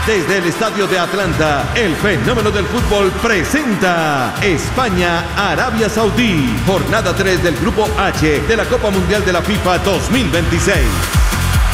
Desde el estadio de Atlanta, el fenómeno del fútbol presenta España-Arabia Saudí, jornada 3 del Grupo H de la Copa Mundial de la FIFA 2026.